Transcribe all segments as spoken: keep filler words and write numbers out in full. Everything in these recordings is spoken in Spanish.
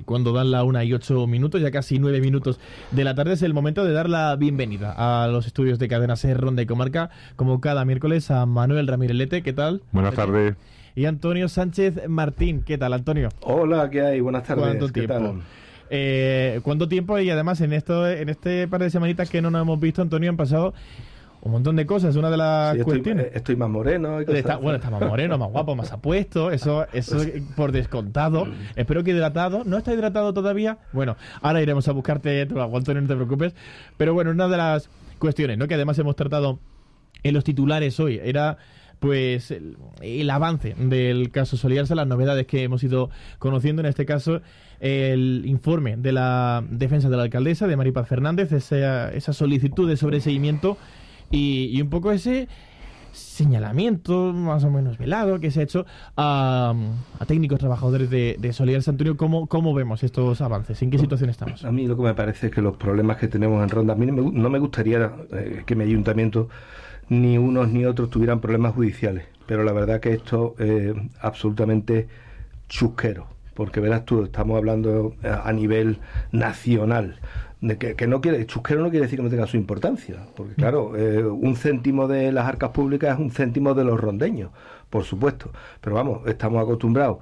cuando dan la una y ocho minutos, ya casi nueve minutos de la tarde, es el momento de dar la bienvenida a los estudios de Cadena SER Ronda y Comarca, como cada miércoles, a Manuel Ramírez Lete. ¿Qué tal? Buenas tardes. Y Antonio Sánchez Martín. ¿Qué tal, Antonio? Hola, ¿qué hay? Buenas tardes. ¿Cuánto ¿Qué tiempo? tal? Eh, ¿Cuánto tiempo? Y además, en esto, en este par de semanitas que no nos hemos visto, Antonio, han pasado un montón de cosas. Una de las Sí, cuestiones... Estoy, estoy más moreno. Y cosas Está, bueno, está más moreno, más guapo, más apuesto. Eso, eso por descontado. Espero que hidratado. ¿No está hidratado todavía? Bueno, ahora iremos a buscarte. Te lo aguanto, no te preocupes. Pero bueno, una de las cuestiones, ¿no?, que además hemos tratado en los titulares hoy era, pues, el, el avance del caso Solidarse, las novedades que hemos ido conociendo. En este caso, el informe de la defensa de la alcaldesa, de Maripaz Fernández, esa, esa solicitud de sobreseimiento y, y un poco ese señalamiento más o menos velado que se ha hecho a, a técnicos trabajadores de, de Solidarse. Antonio, ¿cómo, ¿cómo vemos estos avances? ¿En qué situación estamos? A mí lo que me parece es que los problemas que tenemos en Ronda, a mí no me, no me gustaría eh, que mi ayuntamiento, ni unos ni otros, tuvieran problemas judiciales, pero la verdad que esto es eh, absolutamente chusquero, porque verás tú, estamos hablando a nivel nacional, de que, que no quiere, chusquero no quiere decir que no tenga su importancia, porque claro, eh, un céntimo de las arcas públicas es un céntimo de los rondeños, por supuesto, pero vamos, estamos acostumbrados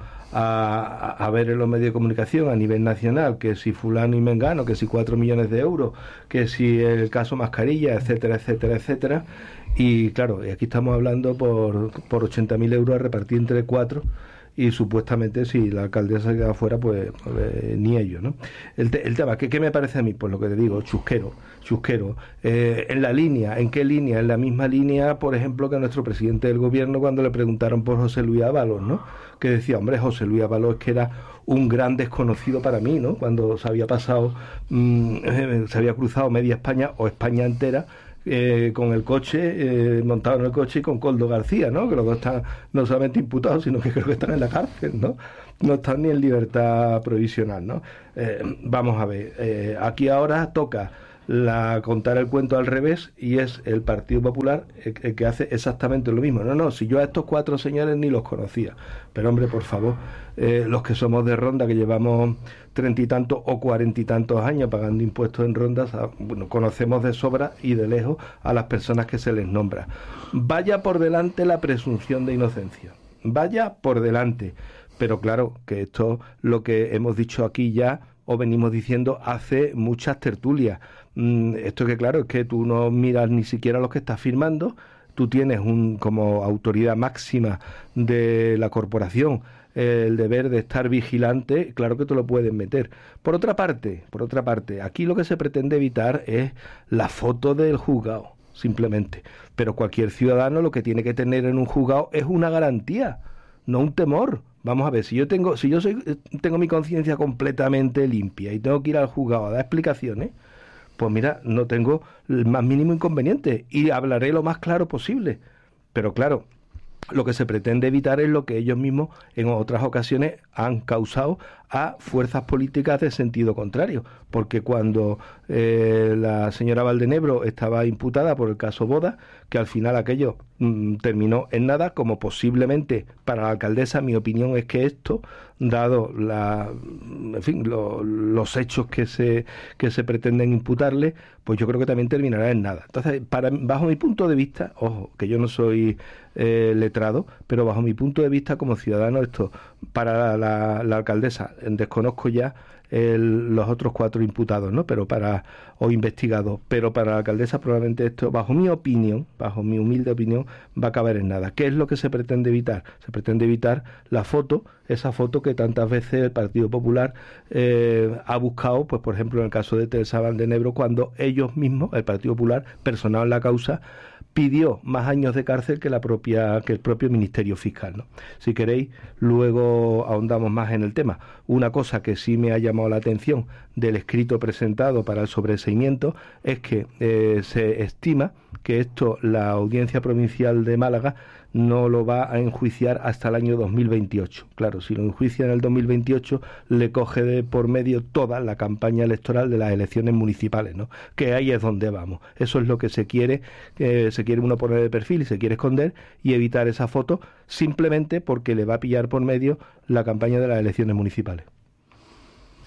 a, a ver en los medios de comunicación a nivel nacional que si fulano y mengano, que si cuatro millones de euros, que si el caso mascarilla, etcétera, etcétera, etcétera, y claro, aquí estamos hablando por, por ochenta mil euros a repartir entre cuatro, y supuestamente si la alcaldesa queda fuera, pues eh, ni ellos, ¿no? El, te, el tema, ¿qué, ¿qué me parece a mí? Pues lo que te digo, chusquero, chusquero. Eh, en la línea, ¿en qué línea? En la misma línea, por ejemplo, que nuestro presidente del gobierno cuando le preguntaron por José Luis Ábalos, ¿no? Que decía, hombre, José Luis Ábalos es que era un gran desconocido para mí, ¿no? Cuando se había pasado, mmm, se había cruzado media España o España entera, Eh, con el coche, eh, montado en el coche y con Coldo García, ¿no? Que los dos están no solamente imputados, sino que creo que están en la cárcel, ¿no? No están ni en libertad provisional, ¿no? Eh, vamos a ver, eh, aquí ahora toca la contar el cuento al revés y es el Partido Popular el, el que hace exactamente lo mismo. No, no, si yo a estos cuatro señores ni los conocía. Pero hombre, por favor, eh, los que somos de Ronda, que llevamos treinta y tantos o cuarenta y tantos años pagando impuestos en Ronda, bueno, conocemos de sobra y de lejos a las personas que se les nombra. Vaya por delante la presunción de inocencia. Vaya por delante. Pero claro, que esto lo que hemos dicho aquí ya, o venimos diciendo hace muchas tertulias. Mm, esto que claro, es que tú no miras ni siquiera los que estás firmando, tú tienes un como autoridad máxima de la corporación el deber de estar vigilante, claro que te lo pueden meter. Por otra parte, por otra parte, aquí lo que se pretende evitar es la foto del juzgado, simplemente. Pero cualquier ciudadano lo que tiene que tener en un juzgado es una garantía, no un temor. Vamos a ver, si yo tengo, si yo soy, tengo mi conciencia completamente limpia y tengo que ir al juzgado a dar explicaciones, pues mira, no tengo el más mínimo inconveniente y hablaré lo más claro posible. Pero claro, lo que se pretende evitar es lo que ellos mismos en otras ocasiones han causado a fuerzas políticas de sentido contrario, porque cuando eh, la señora Valdenebro estaba imputada por el caso Boda, que al final aquello mmm, terminó en nada, como posiblemente para la alcaldesa, mi opinión es que esto, dado la, en fin, lo, los hechos que se que se pretenden imputarle, pues yo creo que también terminará en nada. Entonces, para bajo mi punto de vista, ojo, que yo no soy eh, letrado, pero bajo mi punto de vista como ciudadano, esto para la, la, la alcaldesa, desconozco ya el, los otros cuatro imputados, ¿no? Pero para o investigados, pero para la alcaldesa probablemente esto, bajo mi opinión, bajo mi humilde opinión, va a acabar en nada. ¿Qué es lo que se pretende evitar? Se pretende evitar la foto, esa foto que tantas veces el Partido Popular eh, ha buscado, pues por ejemplo en el caso de Teresa Valdenebro, cuando ellos mismos, el Partido Popular, personado en la causa, pidió más años de cárcel que la propia que el propio Ministerio Fiscal, ¿no? Si queréis, luego ahondamos más en el tema. Una cosa que sí me ha llamado la atención del escrito presentado para el sobreseimiento es que eh, se estima que esto la Audiencia Provincial de Málaga no lo va a enjuiciar hasta el año dos mil veintiocho. Claro, si lo enjuicia en el dos mil veintiocho, le coge de por medio toda la campaña electoral de las elecciones municipales, ¿no? Que ahí es donde vamos. Eso es lo que se quiere, eh, se quiere uno poner de perfil y se quiere esconder y evitar esa foto simplemente porque le va a pillar por medio la campaña de las elecciones municipales.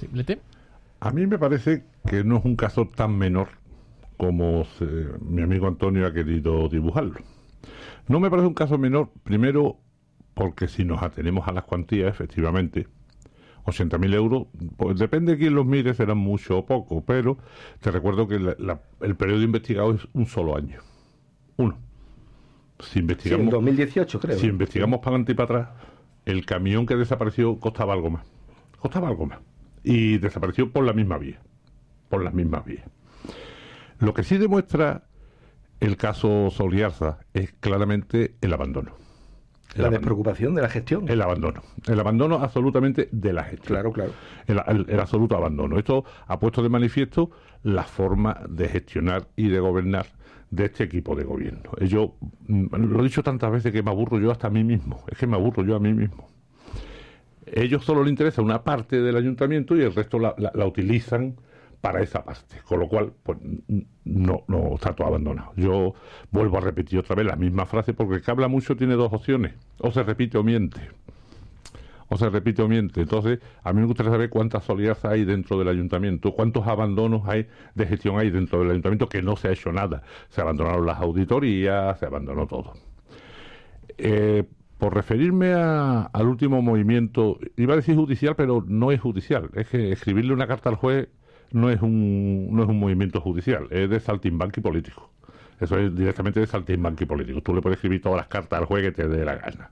¿Simplete? A mí me parece que no es un caso tan menor como se, mi amigo Antonio ha querido dibujarlo. No me parece un caso menor, primero, porque si nos atenemos a las cuantías, efectivamente, ochenta mil euros, pues depende de quién los mire, serán mucho o poco, pero te recuerdo que la, la, el periodo investigado es un solo año. Uno. Si investigamos, sí, en dos mil dieciocho, creo. Si investigamos para adelante y para atrás, el camión que desapareció costaba algo más. Costaba algo más. Y desapareció por la misma vía. Por las mismas vías. Lo que sí demuestra el caso Soliarza es claramente el abandono. La despreocupación de la gestión. El abandono. El abandono absolutamente de la gestión. Claro, claro. El, el, el absoluto abandono. Esto ha puesto de manifiesto la forma de gestionar y de gobernar de este equipo de gobierno. Yo lo he dicho tantas veces que me aburro yo hasta a mí mismo. Es que me aburro yo a mí mismo. Ellos solo les interesa una parte del ayuntamiento y el resto la, la, la utilizan para esa parte, con lo cual pues no, no está todo abandonado. Yo vuelvo a repetir otra vez la misma frase, porque el que habla mucho tiene dos opciones: o se repite o miente, o se repite o miente. Entonces, a mí me gustaría saber cuántas solidaridades hay dentro del ayuntamiento, cuántos abandonos hay de gestión hay dentro del ayuntamiento, que no se ha hecho nada. Se abandonaron las auditorías, se abandonó todo. Eh, por referirme a, al último movimiento, iba a decir judicial, pero no es judicial. Es que escribirle una carta al juez no es un no es un movimiento judicial, es de saltimbanqui político. Eso es directamente de saltimbanqui político. Tú le puedes escribir todas las cartas al juez que te dé la gana.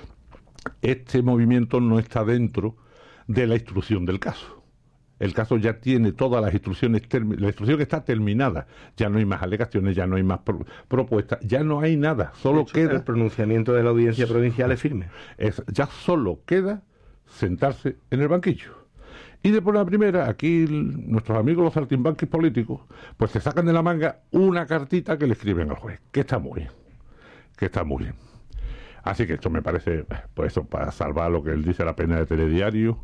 Este movimiento no está dentro de la instrucción del caso. El caso ya tiene todas las instrucciones, la instrucción está terminada. Ya no hay más alegaciones, ya no hay más pro, propuestas, ya no hay nada. Solo hecho, queda... El pronunciamiento de la audiencia provincial es firme. Es, ya solo queda sentarse en el banquillo. Y después de la primera, aquí nuestros amigos los saltimbanquis políticos, pues se sacan de la manga una cartita que le escriben al juez, que está muy bien, que está muy bien. Así que esto me parece, pues eso, para salvar lo que él dice, la pena de telediario,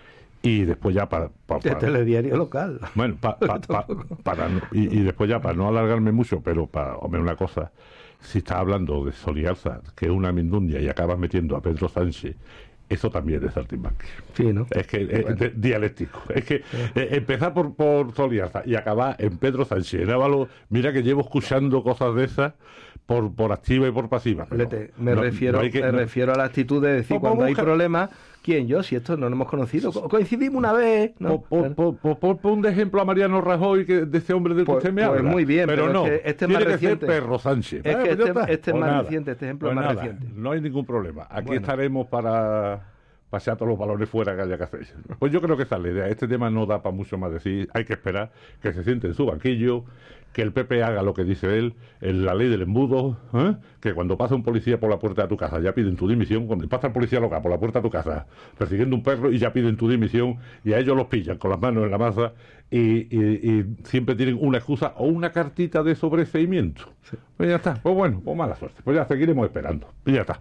y después ya para... Pa, pa, de telediario local. Bueno, pa, pa, pa, para y, y después ya, para no alargarme mucho, pero para, hombre, una cosa, si estás hablando de Soliarza, que es una mindundia, y acabas metiendo a Pedro Sánchez, eso también es saltimbanqui. Sí, ¿no? Es que es bueno. dialéctico. Es que sí. eh, empezar por, por Soliarza y acabar en Pedro Sánchez Návalo, mira que llevo escuchando cosas de esas por, por activa y por pasiva. Lete, me no, refiero no que, me no... refiero a la actitud de decir cuando hay problemas, ¿quién? Yo, si esto no nos hemos conocido, coincidimos una vez. ¿no? Por, por, por, por, por un de ejemplo a Mariano Rajoy, que de ese hombre del pues, que usted me pues habla. Muy bien, pero, pero no, es que este es tiene más que reciente. ser Perro Sánchez. Es vale, que pues este, este es pues más nada. reciente, este ejemplo pues es más nada, reciente. No hay ningún problema. Aquí bueno. estaremos para... pasear todos los balones fuera que haya que hacer. Pues yo creo que esa es la idea. Este tema no da para mucho más decir. Hay que esperar que se siente en su banquillo, que el P P haga lo que dice él, en la ley del embudo, ¿eh? Que cuando pasa un policía por la puerta de tu casa ya piden tu dimisión. Cuando pasa el policía local por la puerta de tu casa persiguiendo un perro y ya piden tu dimisión, y a ellos los pillan con las manos en la masa y, y, y siempre tienen una excusa o una cartita de sobreseimiento. Sí. Pues ya está. Pues bueno, pues mala suerte. Pues ya seguiremos esperando. Y ya está.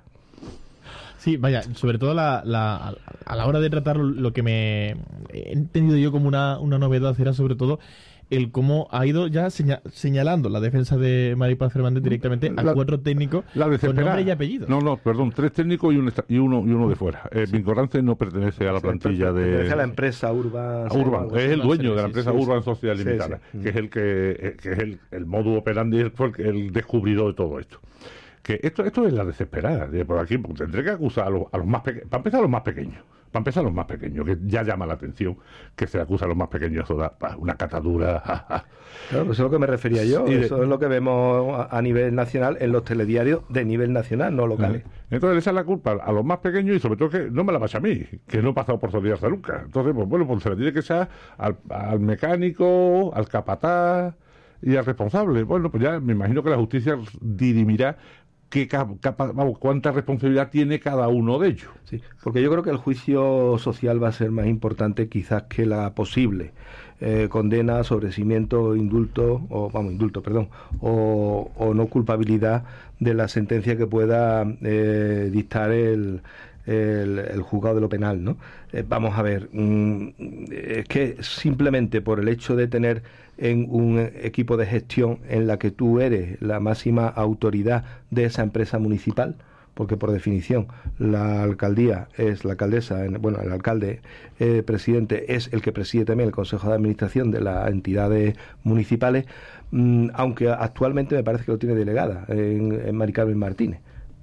Sí, vaya, sobre todo la, la, a la hora de tratar lo que me he entendido yo como una, una novedad era sobre todo el cómo ha ido ya seña, señalando la defensa de Maripaz Fernández directamente a la, cuatro técnicos la con nombre y apellido. No, no, perdón, tres técnicos y, un, y uno y uno de fuera. Eh, sí. Vincorance no pertenece a la plantilla de... Pertenece a la empresa Urban... Urban, es el dueño de la empresa sí, sí, Urban Social Limitada, sí, sí. que es el que, que es el, el modus operandi, el, el descubridor de todo esto. Que esto esto es la desesperada. Por aquí pues, tendré que acusar a los, a los más pequeños. Para empezar, a los más pequeños. Para empezar, a los más pequeños, que ya llama la atención que se acusa a los más pequeños. Eso da una catadura. Claro, pues eso es lo que me refería yo. De, eso es lo que vemos a nivel nacional en los telediarios de nivel nacional, no locales. Entonces, esa es la culpa a los más pequeños y sobre todo que no me la pasa a mí, que no he pasado por Solidarza nunca. Entonces, pues bueno, pues se le tiene que echar al, al mecánico, al capataz y al responsable. Bueno, pues ya me imagino que la justicia dirimirá Qué capa, vamos, cuánta responsabilidad tiene cada uno de ellos. Sí, porque yo creo que el juicio social va a ser más importante quizás que la posible eh, condena, sobreseimiento, indulto, o vamos, indulto, perdón, o, o no culpabilidad de la sentencia que pueda eh, dictar el, el, el juzgado de lo penal, ¿no? Eh, vamos a ver, mmm, es que simplemente por el hecho de tener en un equipo de gestión en la que tú eres la máxima autoridad de esa empresa municipal, porque por definición la alcaldía es la alcaldesa, bueno, el alcalde eh, presidente es el que preside también el Consejo de Administración de las entidades municipales, mmm, aunque actualmente me parece que lo tiene delegada en, en Mari Carmen Martínez.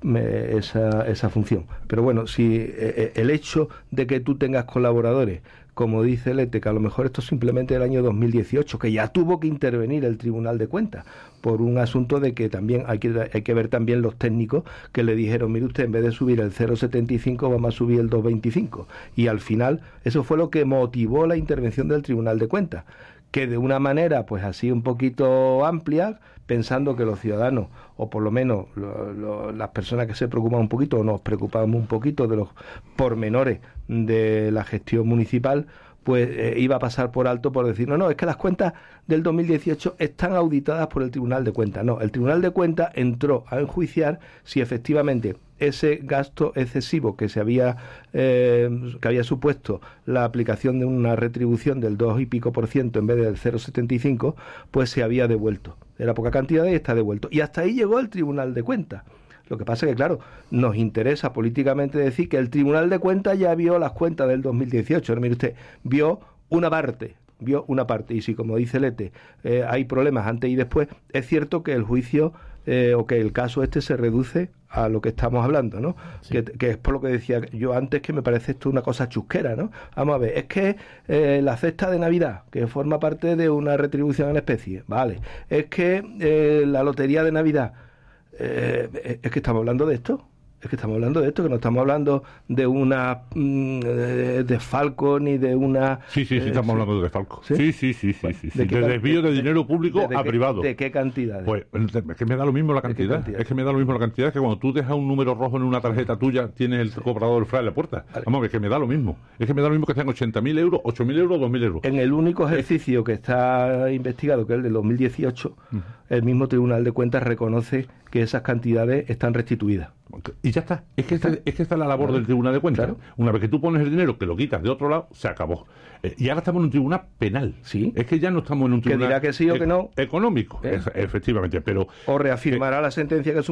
Esa, esa función. Pero bueno, si eh, el hecho de que tú tengas colaboradores, como dice Lete, que a lo mejor esto es simplemente del año dos mil dieciocho, que ya tuvo que intervenir el Tribunal de Cuentas por un asunto de que también hay que, hay que ver también los técnicos que le dijeron, mire usted, en vez de subir el cero coma setenta y cinco vamos a subir el dos coma veinticinco, y al final eso fue lo que motivó la intervención del Tribunal de Cuentas, que de una manera pues así un poquito amplia, pensando que los ciudadanos, o por lo menos lo, lo, las personas que se preocupan un poquito, o nos preocupamos un poquito de los pormenores de la gestión municipal, pues eh, iba a pasar por alto por decir, no, no, es que las cuentas del dos mil dieciocho están auditadas por el Tribunal de Cuentas. No, el Tribunal de Cuentas entró a enjuiciar si efectivamente ese gasto excesivo que se había eh, que había supuesto la aplicación de una retribución del dos y pico por ciento en vez del cero coma setenta y cinco, pues se había devuelto. Era poca cantidad y está devuelto. Y hasta ahí llegó el Tribunal de Cuentas. Lo que pasa es que, claro, nos interesa políticamente decir que el Tribunal de Cuentas ya vio las cuentas del dos mil dieciocho. No, mire usted, vio una parte, vio una parte. Y si, como dice Lete, eh, hay problemas antes y después, es cierto que el juicio eh, o que el caso este se reduce a lo que estamos hablando, ¿no? Sí. Que, que es por lo que decía yo antes, que me parece esto una cosa chusquera, ¿no? Vamos a ver, es que eh, la cesta de Navidad, que forma parte de una retribución en especie, vale. Es que eh, la lotería de Navidad, eh, es que estamos hablando de esto. Es que estamos hablando de esto, que no estamos hablando de una mmm, de desfalco ni de una... Sí, sí, sí, eh, estamos sí. hablando de desfalco. Sí, sí, sí, sí, bueno, sí, sí. De, de desvío de, de dinero público de, de a qué, privado. ¿De qué cantidad? Pues es que me da lo mismo la cantidad. cantidad. Es que me da lo mismo la cantidad, es que cuando tú dejas un número rojo en una tarjeta tuya, tienes el sí. cobrador del fray en la puerta. Vale. Vamos, es que me da lo mismo. Es que me da lo mismo que sean ochenta mil euros, ocho mil euros, dos mil euros. En el único ejercicio que está investigado, que es el del dos mil dieciocho, uh-huh. el mismo Tribunal de Cuentas reconoce que esas cantidades están restituidas. Y ya está. Es que esta, es que esta es la labor claro. del Tribunal de Cuentas. Claro. Una vez que tú pones el dinero, que lo quitas de otro lado, se acabó. Eh, y ahora estamos en un tribunal penal. Sí. Es que ya no estamos en un tribunal... Que dirá que sí o que no. Económico, ¿Eh? es, efectivamente, pero... O reafirmará eh, la sentencia que